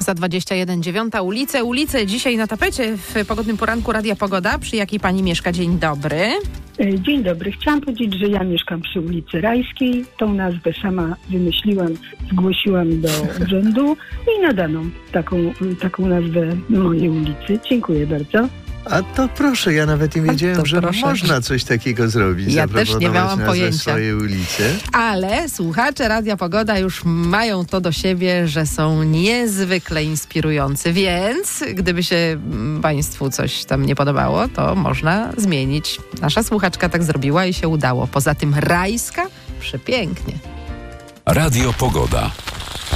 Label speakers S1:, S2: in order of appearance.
S1: Za 21:09 ulice. Dzisiaj na tapecie w Pogodnym Poranku Radia Pogoda. Przy jakiej pani mieszka? Dzień dobry.
S2: Dzień dobry. Chciałam powiedzieć, że ja mieszkam przy ulicy Rajskiej. Tą nazwę sama wymyśliłam, zgłosiłam do urzędu i nadano taką nazwę mojej ulicy. Dziękuję bardzo.
S3: A to proszę, ja nawet nie wiedziałem, że można coś takiego zrobić.
S1: Ja też nie miałam pojęcia.
S3: Swojej ulicy.
S1: Ale słuchacze Radia Pogoda już mają to do siebie, że są niezwykle inspirujący, więc gdyby się państwu coś tam nie podobało, to można zmienić. Nasza słuchaczka tak zrobiła i się udało. Poza tym Rajska przepięknie.
S4: Radio Pogoda.